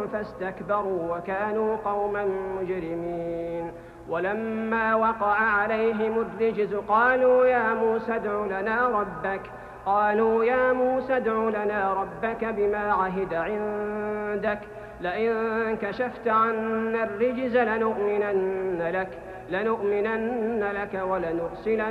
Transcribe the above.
فاستكبروا وكانوا قوما مجرمين. ولما وقع عليهم الرجز قالوا يا موسى ادع لنا ربك بما عهد عندك لئن كشفت عنا الرجز لنؤمنن لك ولنرسلن